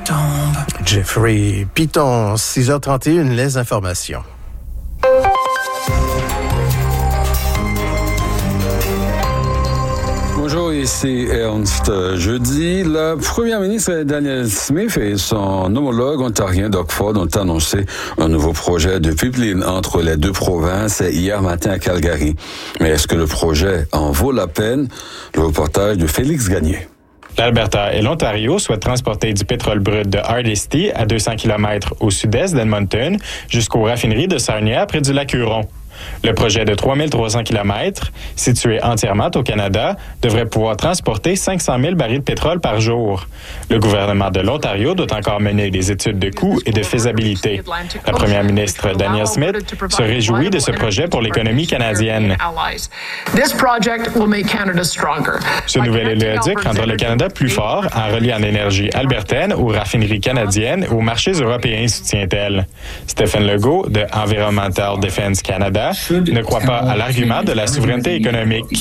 tombe. Jeffrey Piton, 6h31, les informations. Bonjour, ici Ernst. Jeudi, la première ministre Danielle Smith et son homologue ontarien Doug Ford ont annoncé un nouveau projet de pipeline entre les deux provinces hier matin à Calgary. Mais est-ce que le projet en vaut la peine? Le reportage de Félix Gagné. L'Alberta et l'Ontario souhaitent transporter du pétrole brut de Hardisty à 200 km au sud-est d'Edmonton jusqu'aux raffineries de Sarnia près du lac Huron. Le projet de 3300 km, situé entièrement au Canada, devrait pouvoir transporter 500 000 barils de pétrole par jour. Le gouvernement de l'Ontario doit encore mener des études de coûts et de faisabilité. La première ministre Danielle Smith se réjouit de ce projet pour l'économie canadienne. Ce nouvel éléoduc rendra le Canada plus fort en reliant l'énergie albertaine aux raffineries canadiennes et aux marchés européens, soutient-elle. Stephen Legault de Environmental Defense Canada ne croit pas à l'argument de la souveraineté économique.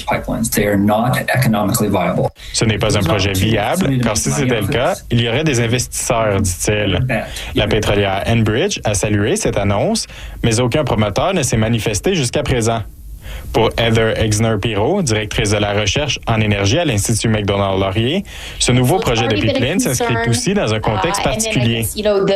Ce n'est pas un projet viable, car si c'était le cas, il y aurait des investisseurs, dit-il. La pétrolière Enbridge a salué cette annonce, mais aucun promoteur ne s'est manifesté jusqu'à présent. Pour Heather Exner-Pirot, directrice de la recherche en énergie à l'Institut Macdonald-Laurier, ce nouveau projet de pipeline s'inscrit aussi dans un contexte particulier.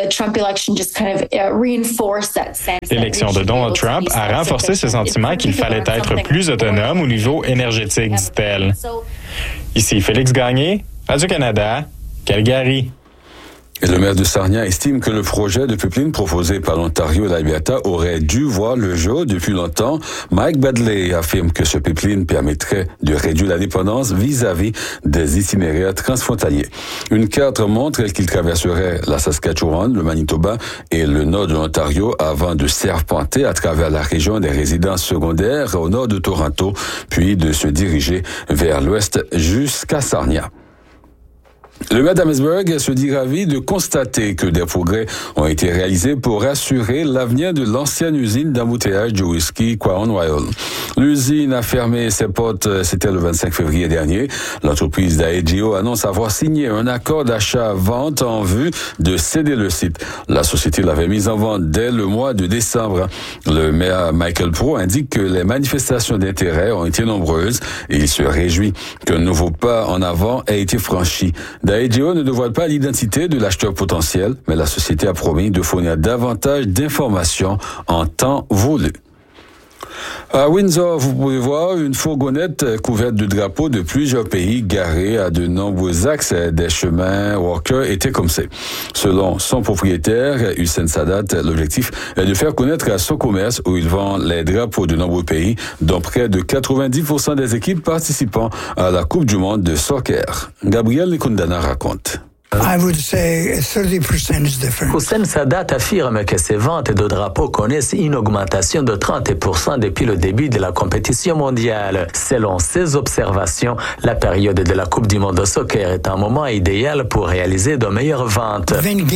L'élection de Donald Trump a renforcé ce sentiment qu'il fallait être plus autonome au niveau énergétique, dit-elle. Ici Félix Gagné, Radio-Canada, Calgary. Et le maire de Sarnia estime que le projet de pipeline proposé par l'Ontario et l'Alberta aurait dû voir le jour depuis longtemps. Mike Badley affirme que ce pipeline permettrait de réduire la dépendance vis-à-vis des itinéraires transfrontaliers. Une carte montre qu'il traverserait la Saskatchewan, le Manitoba et le nord de l'Ontario avant de serpenter à travers la région des résidences secondaires au nord de Toronto, puis de se diriger vers l'ouest jusqu'à Sarnia. Le maire d'Amherstburg se dit ravi de constater que des progrès ont été réalisés pour assurer l'avenir de l'ancienne usine d'embouteillage du whisky Crown Royal. L'usine a fermé ses portes, c'était le 25 février dernier. L'entreprise Diageo annonce avoir signé un accord d'achat-vente en vue de céder le site. La société l'avait mise en vente dès le mois de décembre. Le maire Michael Pro indique que les manifestations d'intérêt ont été nombreuses et il se réjouit qu'un nouveau pas en avant ait été franchi. Diageo ne dévoile pas l'identité de l'acheteur potentiel, mais la société a promis de fournir davantage d'informations en temps voulu. À Windsor, vous pouvez voir une fourgonnette couverte de drapeaux de plusieurs pays garée à de nombreux axes des chemins Walker et Tecumseh. Selon son propriétaire, Hussein Sadat, l'objectif est de faire connaître à son commerce où il vend les drapeaux de nombreux pays, dont près de 90% des équipes participant à la Coupe du monde de soccer. Gabriel Nikundana raconte. I would say 30% is different. Hussein Sadat affirme que ses ventes de drapeaux connaissent une augmentation de 30% depuis le début de la compétition mondiale. Selon ses observations, la période de la Coupe du monde de soccer est un moment idéal pour réaliser de meilleures ventes.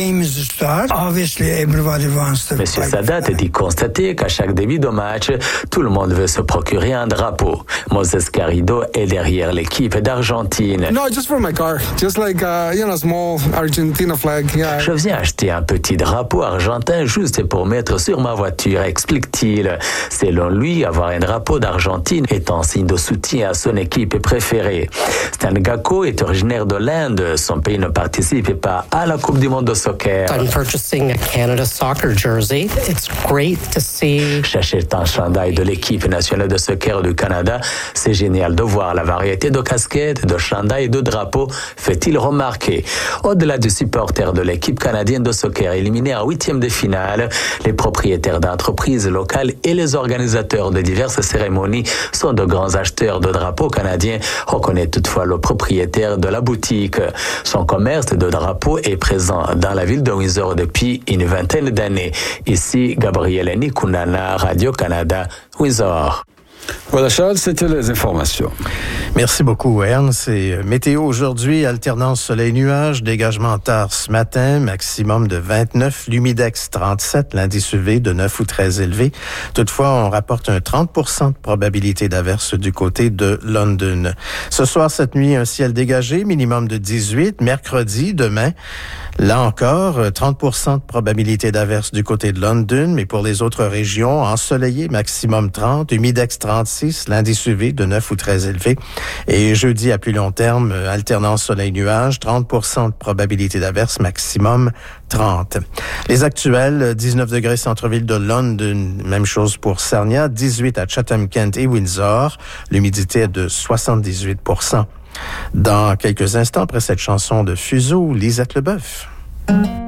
Monsieur Sadat dit constater qu'à chaque début de match, tout le monde veut se procurer un drapeau. Moses Garrido est derrière l'équipe d'Argentine. No, just for my car. Just like, small Argentina flag. Yeah. Je viens acheter un petit drapeau argentin juste pour mettre sur ma voiture, explique-t-il. Selon lui, avoir un drapeau d'Argentine est un signe de soutien à son équipe préférée. Stan Gakko est originaire de l'Inde. Son pays ne participe pas à la Coupe du monde de soccer. I'm purchasing a Canada soccer jersey. It's great to see. J'achète un chandail de l'équipe nationale de soccer du Canada. C'est génial de voir la variété de casquettes, de chandails et de drapeaux, fait-il remarquer. Au-delà des supporters de l'équipe canadienne de soccer éliminée en huitième de finale, les propriétaires d'entreprises locales et les organisateurs de diverses cérémonies sont de grands acheteurs de drapeaux canadiens, reconnaît toutefois le propriétaire de la boutique. Son commerce de drapeaux est présent dans la ville de Windsor depuis une vingtaine d'années. Ici, Gabriel Nikundana, Radio-Canada, Windsor. Voilà, Charles, c'était les informations. Merci beaucoup, Ernst. Et météo aujourd'hui, alternance soleil-nuage, dégagement tard ce matin, maximum de 29, l'humidex 37, l'indice UV de 9 ou très élevé. Toutefois, on rapporte un 30% de probabilité d'averse du côté de London. Ce soir, cette nuit, un ciel dégagé, minimum de 18. Mercredi, demain, là encore, 30% de probabilité d'averse du côté de London, mais pour les autres régions, ensoleillé, maximum 30, humidex 36, l'indice UV de 9 ou très élevé. Et jeudi, à plus long terme, alternance soleil-nuage, 30% de probabilité d'averse, maximum 30. Les actuels, 19 degrés centre-ville de London, même chose pour Sarnia, 18 à Chatham-Kent et Windsor, l'humidité est de 78%. Dans quelques instants, après cette chanson de Fuseau, Lisette Leboeuf.